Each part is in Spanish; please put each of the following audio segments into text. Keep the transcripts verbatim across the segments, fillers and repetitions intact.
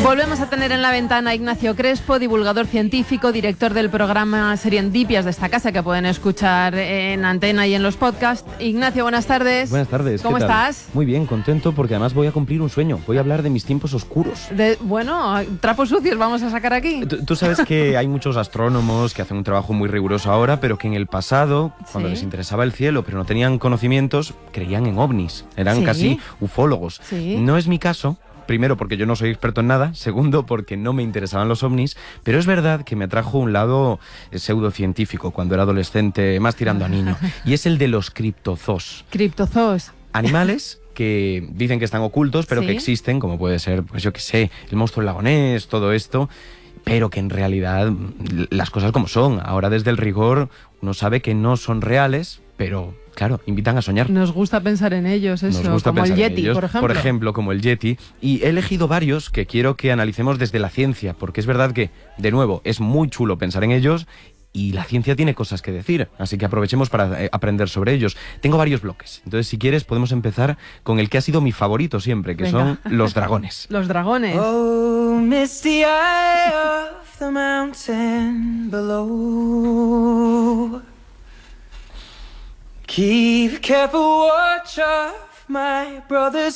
Volvemos a tener en la ventana a Ignacio Crespo, divulgador científico, director del programa Serendipias de esta casa, que pueden escuchar en Antena y en los podcasts. Ignacio, buenas tardes. Buenas tardes. ¿Cómo ¿qué tal? estás? Muy bien, contento porque además voy a cumplir un sueño. Voy a hablar de mis tiempos oscuros. De, bueno, trapos sucios vamos a sacar aquí. Tú, tú sabes que hay muchos astrónomos que hacen un trabajo muy riguroso ahora, pero que en el pasado, cuando Sí. les interesaba el cielo, pero no tenían conocimientos, creían en ovnis. Eran Sí. casi ufólogos. Sí. No es mi caso. Primero, porque yo no soy experto en nada. Segundo, porque no me interesaban los ovnis. Pero es verdad que me atrajo un lado eh, pseudocientífico cuando era adolescente, más tirando a niño. Y es el de los criptozoos. Criptozoos. Animales que dicen que están ocultos, pero Sí. que existen, como puede ser, pues yo qué sé, el monstruo del lago Ness, todo esto, pero que en realidad las cosas como son. Ahora desde el rigor uno sabe que no son reales, pero claro, invitan a soñar. Nos gusta pensar en ellos, eso, Nos gusta como el pensar en Yeti, ellos, por ejemplo. Por ejemplo, como el Yeti. Y he elegido varios que quiero que analicemos desde la ciencia, porque es verdad que, de nuevo, es muy chulo pensar en ellos y la ciencia tiene cosas que decir, así que aprovechemos para eh, aprender sobre ellos. Tengo varios bloques, entonces si quieres podemos empezar con el que ha sido mi favorito siempre, que Venga. son los dragones. Los dragones. Oh, misty eye of the mountain below. Keep careful watch of my brother's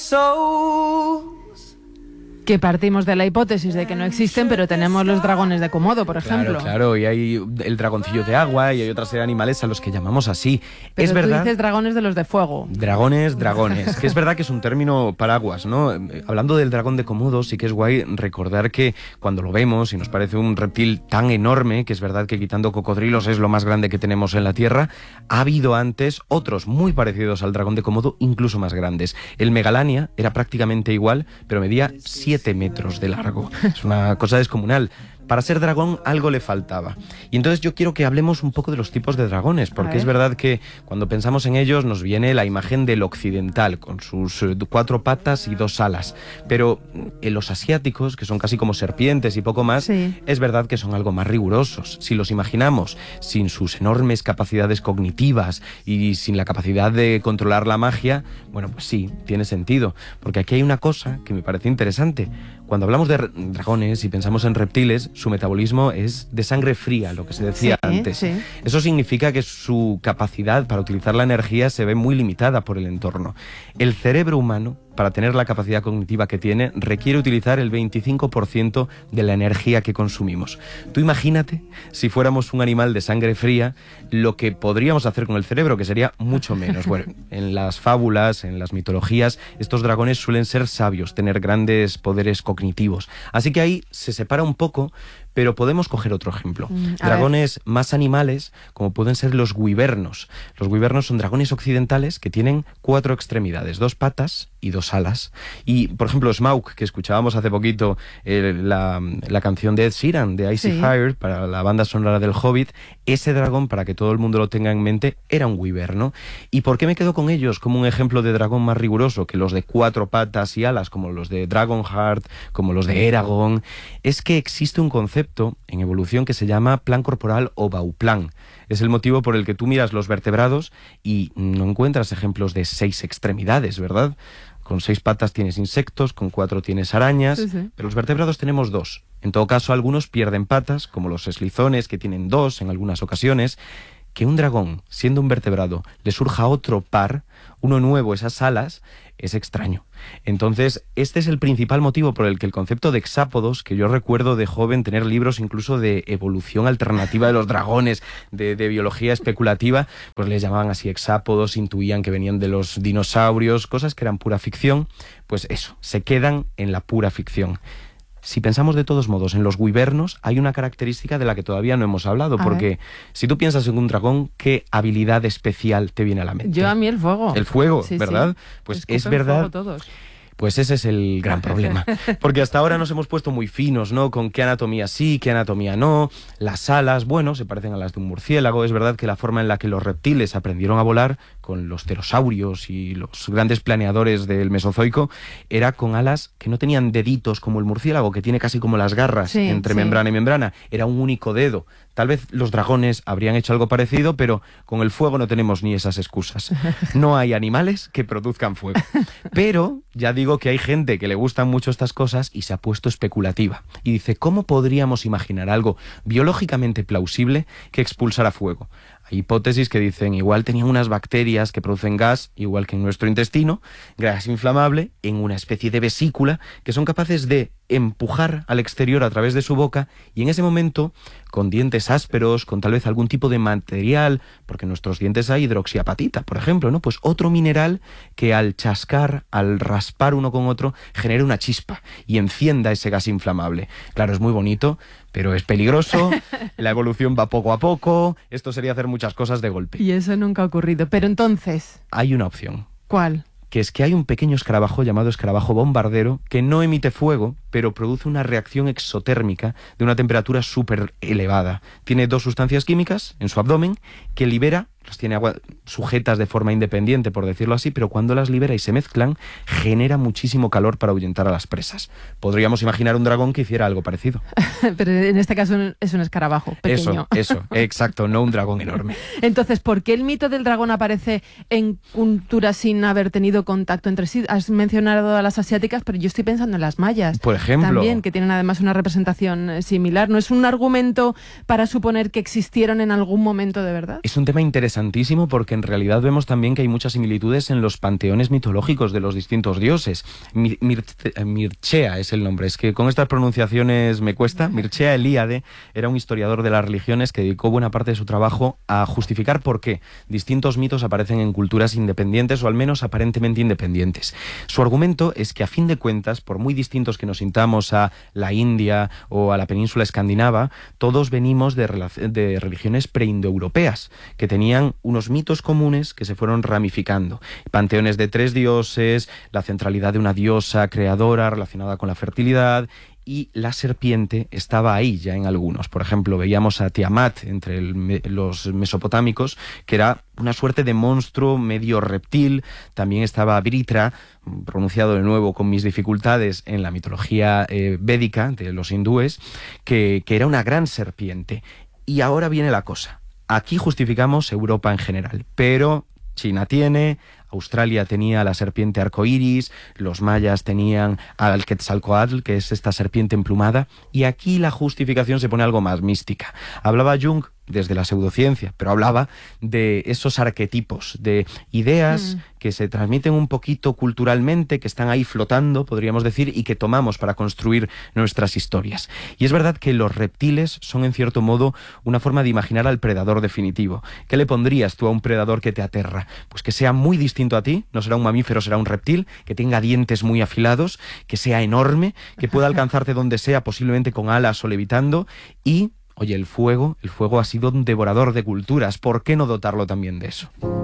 souls. Que partimos de la hipótesis de que no existen, pero tenemos los dragones de Komodo, por ejemplo. Claro, claro, y hay el dragoncillo de agua y hay otra serie de animales a los que llamamos así. Pero es tú verdad. dices dragones de los de fuego. Dragones, dragones, que es verdad que es un término paraguas, ¿no? Eh, Hablando del dragón de Komodo, sí que es guay recordar que cuando lo vemos y nos parece un reptil tan enorme, que es verdad que quitando cocodrilos es lo más grande que tenemos en la Tierra, ha habido antes otros muy parecidos al dragón de Komodo, incluso más grandes. El Megalania era prácticamente igual, pero medía siete metros de largo. Es una cosa descomunal. Para ser dragón algo le faltaba. Y entonces yo quiero que hablemos un poco de los tipos de dragones, porque es verdad que cuando pensamos en ellos nos viene la imagen del occidental, con sus eh, cuatro patas y dos alas. Pero en los asiáticos, que son casi como serpientes y poco más, Sí. es verdad que son algo más rigurosos. Si los imaginamos sin sus enormes capacidades cognitivas y sin la capacidad de controlar la magia, bueno, pues sí, tiene sentido. Porque aquí hay una cosa que me parece interesante. Cuando hablamos de dragones y pensamos en reptiles, su metabolismo es de sangre fría, lo que se decía Sí, antes. sí. Eso significa que su capacidad para utilizar la energía se ve muy limitada por el entorno. El cerebro humano, para tener la capacidad cognitiva que tiene, requiere utilizar el veinticinco por ciento de la energía que consumimos. Tú imagínate, si fuéramos un animal de sangre fría, lo que podríamos hacer con el cerebro, que sería mucho menos. Bueno, en las fábulas, en las mitologías, estos dragones suelen ser sabios, tener grandes poderes cognitivos. Así que ahí se separa un poco, pero podemos coger otro ejemplo. Mm, a Dragones más animales, como pueden ser los wyvernos. Los wyvernos son dragones occidentales que tienen cuatro extremidades, dos patas y dos alas. Y, por ejemplo, Smaug, que escuchábamos hace poquito eh, la, la canción de Ed Sheeran, de Icy Sí. Fire, para la banda sonora del Hobbit, ese dragón, para que todo el mundo lo tenga en mente, era un wyverno. ¿Y por qué me quedo con ellos como un ejemplo de dragón más riguroso que los de cuatro patas y alas, como los de Dragonheart, como los de Eragon? Es que existe un concepto en evolución que se llama plan corporal o bauplan. Es el motivo por el que tú miras los vertebrados y no encuentras ejemplos de seis extremidades, ¿verdad? Con seis patas tienes insectos, con cuatro tienes arañas, Sí, sí. pero los vertebrados tenemos dos. En todo caso, algunos pierden patas, como los eslizones, que tienen dos en algunas ocasiones. Que un dragón, siendo un vertebrado, le surja otro par, uno nuevo, esas alas, es extraño. Entonces, este es el principal motivo por el que el concepto de hexápodos, que yo recuerdo de joven tener libros incluso de evolución alternativa de los dragones, de, de biología especulativa, pues les llamaban así hexápodos, intuían que venían de los dinosaurios, cosas que eran pura ficción, pues eso, se quedan en la pura ficción. Si pensamos de todos modos en los wyvernos, hay una característica de la que todavía no hemos hablado, A porque ver. si tú piensas en un dragón, ¿qué habilidad especial te viene a la mente? Yo a mí el fuego. El fuego, Sí, sí. ¿verdad? Pues Escupen es verdad. fuego todos. Pues ese es el gran problema. Porque hasta ahora nos hemos puesto muy finos, ¿no? Con qué anatomía sí, qué anatomía no. Las alas, bueno, se parecen a las de un murciélago. Es verdad que la forma en la que los reptiles aprendieron a volar, con los pterosaurios y los grandes planeadores del Mesozoico, era con alas que no tenían deditos como el murciélago, que tiene casi como las garras Sí, entre sí. membrana y membrana. Era un único dedo. Tal vez los dragones habrían hecho algo parecido, pero con el fuego no tenemos ni esas excusas. No hay animales que produzcan fuego. Pero, ya digo, digo que hay gente que le gustan mucho estas cosas y se ha puesto especulativa. Y dice, ¿cómo podríamos imaginar algo biológicamente plausible que expulsara fuego? Hay hipótesis que dicen, igual tenían unas bacterias que producen gas, igual que en nuestro intestino, gas inflamable, en una especie de vesícula, que son capaces de empujar al exterior a través de su boca y en ese momento, con dientes ásperos, con tal vez algún tipo de material, porque en nuestros dientes hay hidroxiapatita, por ejemplo, ¿no? Pues otro mineral que al chascar, al raspar uno con otro, genera una chispa y encienda ese gas inflamable. Claro, es muy bonito, pero es peligroso, la evolución va poco a poco, esto sería hacer muchas cosas de golpe. Y eso nunca ha ocurrido. Pero entonces... Hay una opción. ¿Cuál? Que es que hay un pequeño escarabajo llamado escarabajo bombardero que no emite fuego, pero produce una reacción exotérmica de una temperatura súper elevada. Tiene dos sustancias químicas en su abdomen que libera, las tiene agua sujetas de forma independiente, por decirlo así, pero cuando las libera y se mezclan, genera muchísimo calor para ahuyentar a las presas. Podríamos imaginar un dragón que hiciera algo parecido. Pero en este caso es un escarabajo pequeño. Eso, eso, exacto, no un dragón enorme. Entonces, ¿por qué el mito del dragón aparece en culturas sin haber tenido contacto entre sí? Has mencionado a las asiáticas, pero yo estoy pensando en las mayas. Por ejemplo. También, que tienen además una representación similar. ¿No es un argumento para suponer que existieron en algún momento de verdad? Es un tema interesantísimo porque en realidad vemos también que hay muchas similitudes en los panteones mitológicos de los distintos dioses. Mir Mir Mircea es el nombre, es que con estas pronunciaciones me cuesta. Mircea Eliade era un historiador de las religiones que dedicó buena parte de su trabajo a justificar por qué distintos mitos aparecen en culturas independientes o al menos aparentemente independientes. Su argumento es que a fin de cuentas, por muy distintos que nos sintamos a la India o a la península escandinava, todos venimos de, de religiones preindoeuropeas que tenían unos mitos comunes que se fueron ramificando. Panteones de tres dioses, la centralidad de una diosa creadora relacionada con la fertilidad, y la serpiente estaba ahí ya en algunos. Por ejemplo, veíamos a Tiamat entre el, los mesopotámicos, que era una suerte de monstruo medio reptil. También estaba Vritra, pronunciado de nuevo con mis dificultades, en la mitología eh, védica de los hindúes, que, que era una gran serpiente. Y ahora viene la cosa. Aquí justificamos Europa en general, pero China tiene, Australia tenía la serpiente arcoíris, los mayas tenían al Quetzalcóatl, que es esta serpiente emplumada, y aquí la justificación se pone algo más mística. Hablaba Jung desde la pseudociencia, pero hablaba de esos arquetipos, de ideas mm. que se transmiten un poquito culturalmente, que están ahí flotando, podríamos decir, y que tomamos para construir nuestras historias. Y es verdad que los reptiles son, en cierto modo, una forma de imaginar al predador definitivo. ¿Qué le pondrías tú a un predador que te aterra? Pues que sea muy distinto a ti, no será un mamífero, será un reptil, que tenga dientes muy afilados, que sea enorme, que pueda alcanzarte donde sea, posiblemente con alas o levitando, y... Oye, el fuego, el fuego ha sido un devorador de culturas. ¿Por qué no dotarlo también de eso?